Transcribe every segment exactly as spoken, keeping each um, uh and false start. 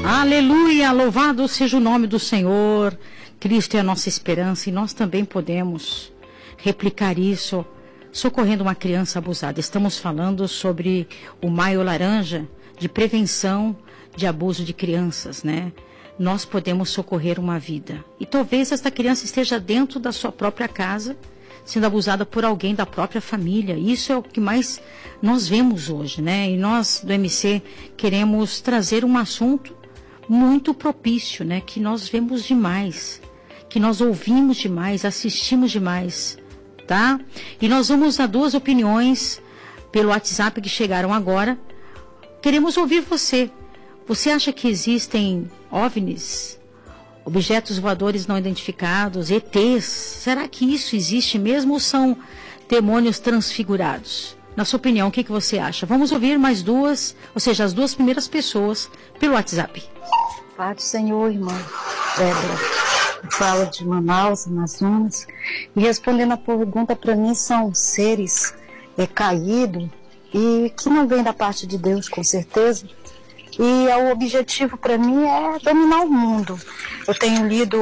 Aleluia, louvado seja o nome do Senhor. Cristo é a nossa esperança e nós também podemos replicar isso socorrendo uma criança abusada. Estamos falando sobre o Maio Laranja de prevenção de abuso de crianças, né? Nós podemos socorrer uma vida. E talvez esta criança esteja dentro da sua própria casa, sendo abusada por alguém da própria família. Isso é o que mais nós vemos hoje, né? E nós do M C queremos trazer um assunto muito propício, né? Que nós vemos demais, que nós ouvimos demais, assistimos demais, tá? E nós vamos a duas opiniões pelo WhatsApp que chegaram agora. Queremos ouvir você. Você acha que existem OVNIs, objetos voadores não identificados, E Tês? Será que isso existe mesmo ou são demônios transfigurados? Na sua opinião, o que, que você acha? Vamos ouvir mais duas, ou seja, as duas primeiras pessoas pelo WhatsApp. Pai do Senhor, irmã Débora, fala de Manaus, Amazonas, e respondendo a pergunta, para mim são seres é, caídos e que não vêm da parte de Deus, com certeza. E o objetivo para mim é dominar o mundo. Eu tenho lido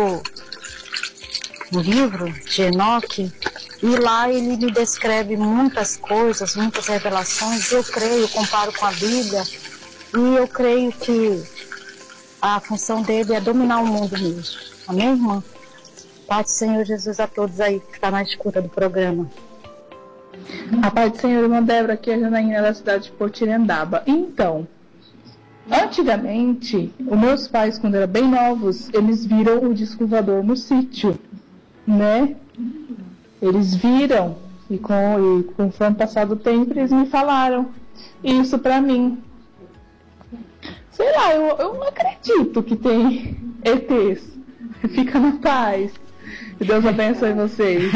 o livro de Enoque e lá ele me descreve muitas coisas, muitas revelações. Eu creio, comparo com a Bíblia e eu creio que a função dele é dominar o mundo mesmo. Amém, irmã? Pai do Senhor Jesus a todos aí que estão na escuta do programa. A paz do Senhor, irmã Débora, aqui é a Janaína da cidade de Portirendaba. Então, antigamente, os meus pais, quando eram bem novos, eles viram o disco voador no sítio, né? Eles viram, e, com, e conforme passado o tempo, eles me falaram isso pra mim. Sei lá, eu, eu não acredito que tem E Tês. Fica na paz. Deus abençoe vocês.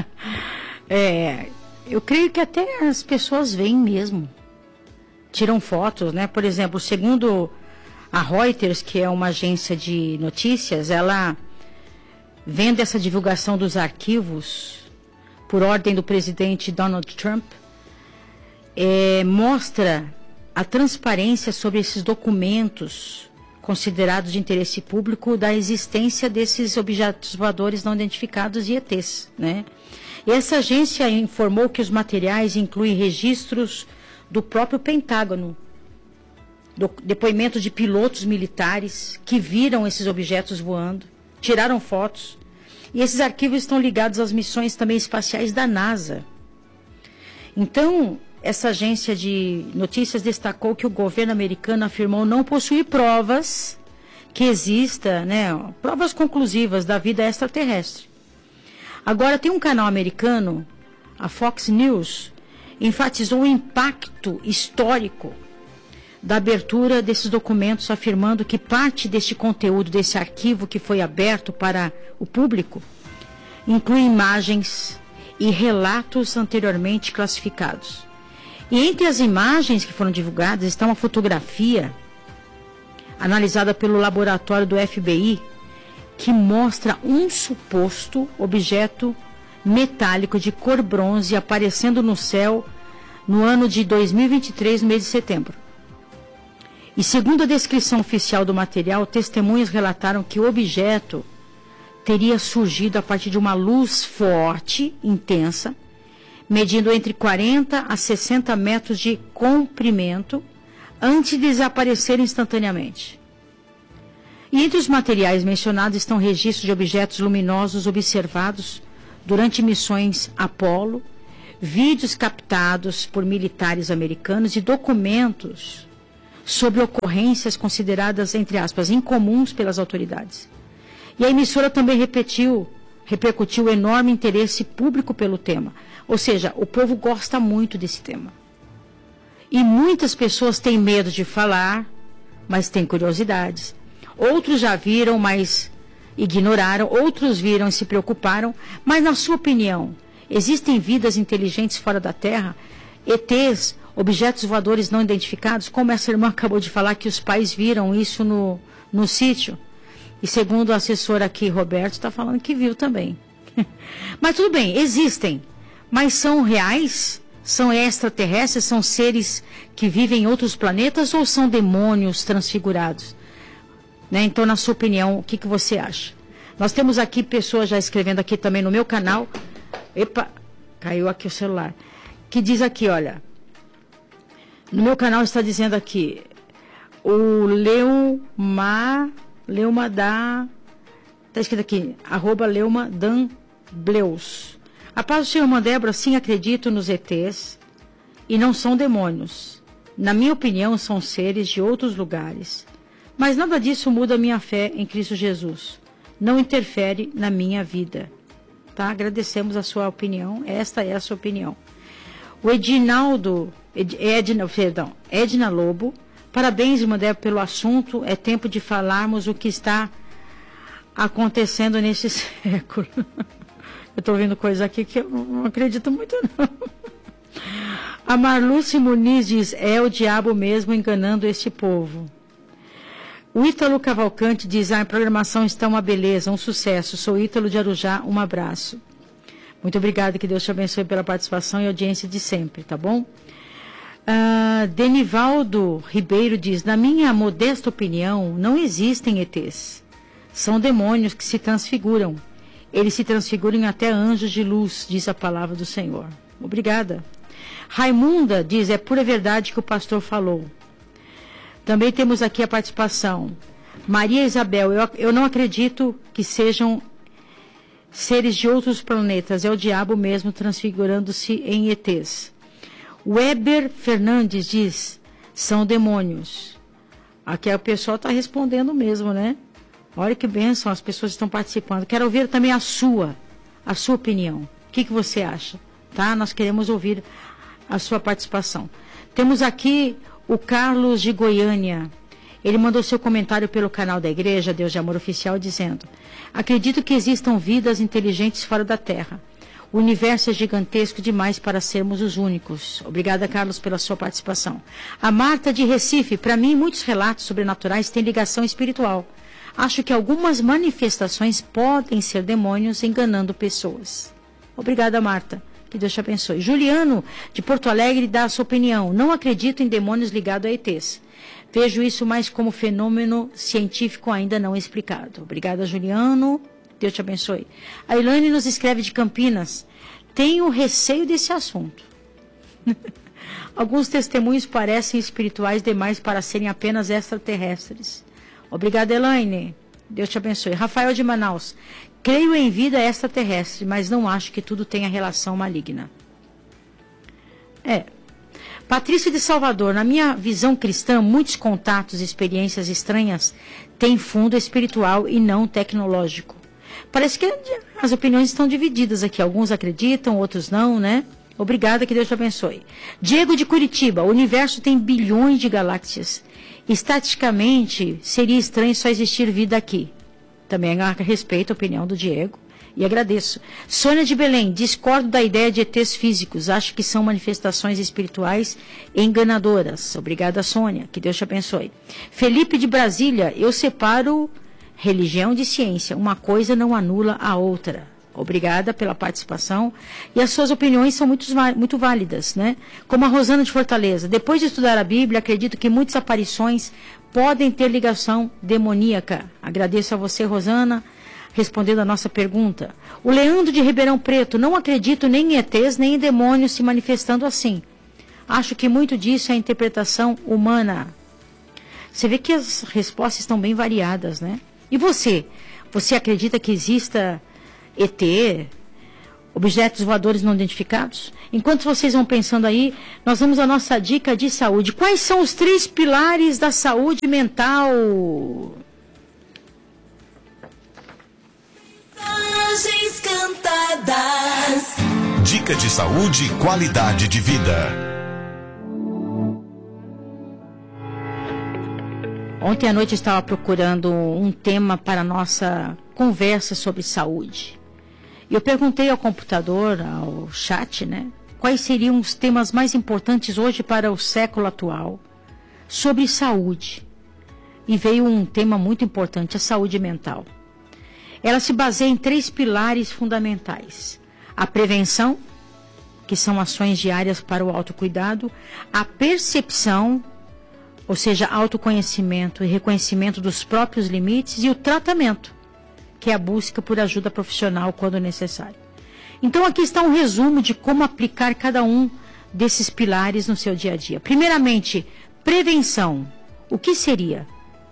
É, eu creio que até as pessoas veem mesmo. Tiram fotos, né? Por exemplo, segundo a Reuters, que é uma agência de notícias, ela, vendo essa divulgação dos arquivos por ordem do presidente Donald Trump, é, mostra a transparência sobre esses documentos considerados de interesse público da existência desses objetos voadores não identificados e E Tês, né? E essa agência informou que os materiais incluem registros do próprio Pentágono, do depoimento de pilotos militares que viram esses objetos voando, tiraram fotos, e esses arquivos estão ligados às missões também espaciais da NASA. Então, essa agência de notícias destacou que o governo americano afirmou não possuir provas que exista, né, provas conclusivas da vida extraterrestre. Agora, tem um canal americano, a Fox News, enfatizou o impacto histórico da abertura desses documentos, afirmando que parte deste conteúdo, desse arquivo que foi aberto para o público, inclui imagens e relatos anteriormente classificados. E entre as imagens que foram divulgadas está uma fotografia analisada pelo laboratório do F B I que mostra um suposto objeto metálico de cor bronze aparecendo no céu no ano de dois mil e vinte e três, no mês de setembro. E segundo a descrição oficial do material, testemunhas relataram que o objeto teria surgido a partir de uma luz forte, intensa, medindo entre quarenta a sessenta metros de comprimento, antes de desaparecer instantaneamente. E entre os materiais mencionados estão registros de objetos luminosos observados durante missões Apollo, vídeos captados por militares americanos e documentos sobre ocorrências consideradas, entre aspas, incomuns pelas autoridades. E a emissora também repetiu, repercutiu o enorme interesse público pelo tema. Ou seja, o povo gosta muito desse tema. E muitas pessoas têm medo de falar, mas têm curiosidades. Outros já viram, mas ignoraram. Outros viram e se preocuparam. Mas, na sua opinião, existem vidas inteligentes fora da Terra? E Tês, objetos voadores não identificados? Como essa irmã acabou de falar que os pais viram isso no, no sítio. E segundo o assessor aqui, Roberto, está falando que viu também. Mas tudo bem, existem. Mas são reais? São extraterrestres? São seres que vivem em outros planetas ou são demônios transfigurados? Né? Então, na sua opinião, o que, que você acha? Nós temos aqui pessoas já escrevendo aqui também no meu canal. Epa, caiu aqui o celular. Que diz aqui, olha. No meu canal está dizendo aqui. O Leuma, Leuma da... Está escrito aqui, arroba Leuma Dan Bleus. A paz do Senhor, irmã Débora, sim, acredito nos E Tês e não são demônios. Na minha opinião, são seres de outros lugares. Mas nada disso muda a minha fé em Cristo Jesus. Não interfere na minha vida. Tá? Agradecemos a sua opinião. Esta é a sua opinião. O Edinaldo, Ed, Edna, perdão, Edna Lobo. Parabéns, irmã Débora, pelo assunto. É tempo de falarmos o que está acontecendo nesse século. Eu estou vendo coisa aqui que eu não acredito muito, não. A Marluce Muniz diz, é o diabo mesmo enganando este povo. O Ítalo Cavalcante diz, ah, a programação está uma beleza, um sucesso. Sou Ítalo de Arujá, um abraço. Muito obrigada, que Deus te abençoe pela participação e audiência de sempre, tá bom? Uh, Denivaldo Ribeiro diz, na minha modesta opinião, não existem E Tês. São demônios que se transfiguram. Eles se transfiguram em até anjos de luz, diz a palavra do Senhor. Obrigada. Raimunda diz, é pura verdade que o pastor falou. Também temos aqui a participação. Maria Isabel, eu, eu não acredito que sejam seres de outros planetas. É o diabo mesmo transfigurando-se em E Tês. Weber Fernandes diz, são demônios. Aqui o pessoal está respondendo mesmo, né? Olha que bênção, as pessoas estão participando. Quero ouvir também a sua, a sua opinião. O que, que você acha? Tá? Nós queremos ouvir a sua participação. Temos aqui o Carlos de Goiânia. Ele mandou seu comentário pelo canal da igreja, Deus de Amor Oficial, dizendo, acredito que existam vidas inteligentes fora da Terra. O universo é gigantesco demais para sermos os únicos. Obrigada, Carlos, pela sua participação. A Marta de Recife, para mim, muitos relatos sobrenaturais têm ligação espiritual. Acho que algumas manifestações podem ser demônios enganando pessoas. Obrigada, Marta. Que Deus te abençoe. Juliano, de Porto Alegre, dá a sua opinião. Não acredito em demônios ligados a E Tês. Vejo isso mais como fenômeno científico ainda não explicado. Obrigada, Juliano. Deus te abençoe. A Ilane nos escreve de Campinas. Tenho receio desse assunto. Alguns testemunhos parecem espirituais demais para serem apenas extraterrestres. Obrigada, Elaine. Deus te abençoe. Rafael de Manaus. Creio em vida extraterrestre, mas não acho que tudo tenha relação maligna. É. Patrícia de Salvador. Na minha visão cristã, muitos contatos e experiências estranhas têm fundo espiritual e não tecnológico. Parece que as opiniões estão divididas aqui. Alguns acreditam, outros não, né? Obrigada, que Deus te abençoe. Diego de Curitiba. O universo tem bilhões de galáxias. Estatisticamente, seria estranho só existir vida aqui. Também respeito a opinião do Diego e agradeço. Sônia de Belém, discordo da ideia de E Tês físicos. Acho que são manifestações espirituais enganadoras. Obrigada, Sônia. Que Deus te abençoe. Felipe de Brasília, eu separo religião de ciência. Uma coisa não anula a outra. Obrigada pela participação. E as suas opiniões são muito, muito válidas, né? Como a Rosana de Fortaleza. Depois de estudar a Bíblia, acredito que muitas aparições podem ter ligação demoníaca. Agradeço a você, Rosana, respondendo a nossa pergunta. O Leandro de Ribeirão Preto. Não acredito nem em E Tês, nem em demônios se manifestando assim. Acho que muito disso é a interpretação humana. Você vê que as respostas estão bem variadas, né? E você? Você acredita que exista E T, objetos voadores não identificados? Enquanto vocês vão pensando aí, nós vamos à nossa dica de saúde. Quais são os três pilares da saúde mental? Mensagens cantadas. Dica de saúde e qualidade de vida. Ontem à noite eu estava procurando um tema para a nossa conversa sobre saúde. Eu perguntei ao computador, ao chat, né, quais seriam os temas mais importantes hoje para o século atual sobre saúde. E veio um tema muito importante, a saúde mental. Ela se baseia em três pilares fundamentais. A prevenção, que são ações diárias para o autocuidado, a percepção ou seja, autoconhecimento e reconhecimento dos próprios limites, e o tratamento, que é a busca por ajuda profissional quando necessário. Então aqui está um resumo de como aplicar cada um desses pilares no seu dia a dia. Primeiramente, prevenção. O que seria?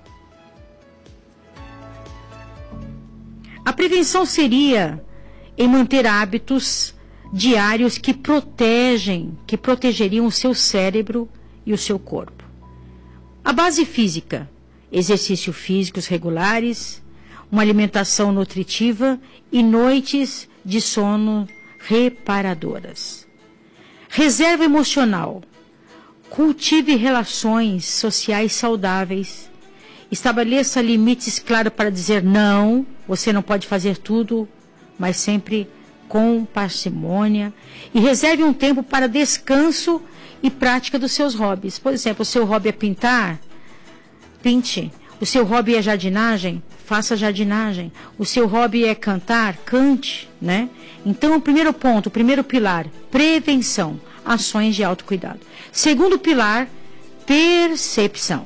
A prevenção seria em manter hábitos diários que protegem, que protegeriam o seu cérebro e o seu corpo. A base física, exercícios físicos regulares, uma alimentação nutritiva e noites de sono reparadoras. Reserva emocional. Cultive relações sociais saudáveis. Estabeleça limites claros para dizer não. Você não pode fazer tudo, mas sempre com parcimônia. E reserve um tempo para descanso e prática dos seus hobbies. Por exemplo, o seu hobby é pintar? Pinte. O seu hobby é jardinagem? Faça jardinagem. O seu hobby é cantar? Cante, né? Então, o primeiro ponto, o primeiro pilar, prevenção, ações de autocuidado. Segundo pilar, percepção.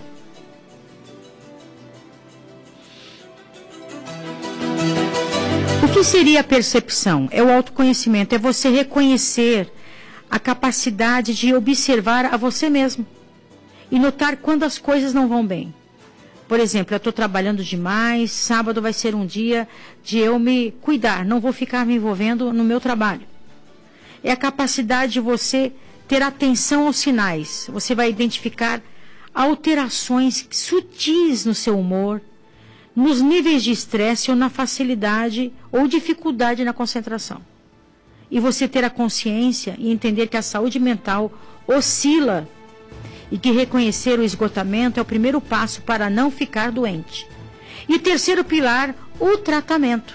O que seria a percepção? É o autoconhecimento, é você reconhecer a capacidade de observar a você mesmo e notar quando as coisas não vão bem. Por exemplo, eu estou trabalhando demais, sábado vai ser um dia de eu me cuidar, não vou ficar me envolvendo no meu trabalho. É a capacidade de você ter atenção aos sinais. Você vai identificar alterações sutis no seu humor, nos níveis de estresse ou na facilidade ou dificuldade na concentração. E você ter a consciência e entender que a saúde mental oscila e que reconhecer o esgotamento é o primeiro passo para não ficar doente. E o terceiro pilar, o tratamento,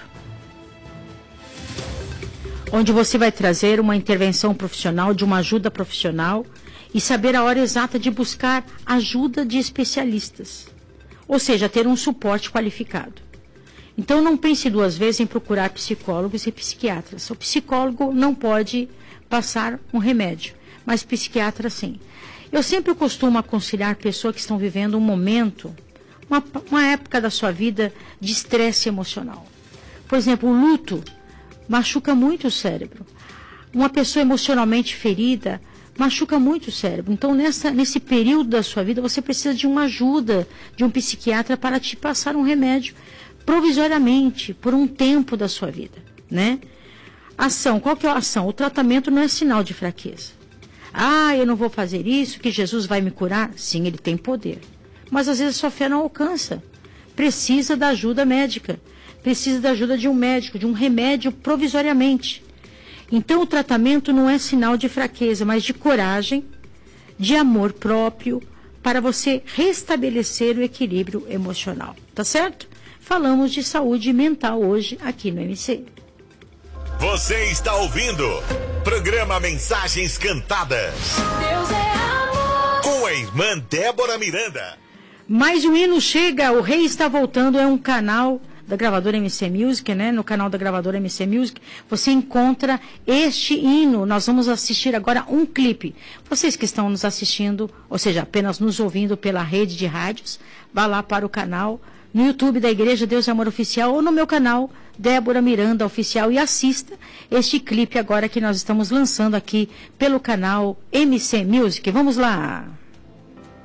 onde você vai trazer uma intervenção profissional, de uma ajuda profissional, e saber a hora exata de buscar ajuda de especialistas, ou seja, ter um suporte qualificado. Então não pense duas vezes em procurar psicólogos e psiquiatras. O psicólogo não pode passar um remédio, mas psiquiatra sim. Eu sempre costumo aconselhar pessoas que estão vivendo um momento, uma, uma época da sua vida de estresse emocional. Por exemplo, o luto machuca muito o cérebro. Uma pessoa emocionalmente ferida machuca muito o cérebro. Então, nessa, nesse período da sua vida, você precisa de uma ajuda de um psiquiatra para te passar um remédio provisoriamente, por um tempo da sua vida, né? Ação, qual que é a ação? O tratamento não é sinal de fraqueza. Ah, eu não vou fazer isso, que Jesus vai me curar? Sim, ele tem poder. Mas às vezes a sua fé não alcança. Precisa da ajuda médica. Precisa da ajuda de um médico, de um remédio provisoriamente. Então o tratamento não é sinal de fraqueza, mas de coragem, de amor próprio, para você restabelecer o equilíbrio emocional. Tá certo? Falamos de saúde mental hoje aqui no M C. Você está ouvindo programa Mensagens Cantadas. Deus é amor. Com a irmã Débora Miranda. Mais um hino chega, o Rei está voltando, é um canal da gravadora M C Music, né? No canal da gravadora M C Music, você encontra este hino. Nós vamos assistir agora um clipe. Vocês que estão nos assistindo, ou seja, apenas nos ouvindo pela rede de rádios, vá lá para o canal no YouTube da Igreja Deus é Amor Oficial ou no meu canal Débora Miranda Oficial e assista este clipe agora que nós estamos lançando aqui pelo canal M C Music. Vamos lá!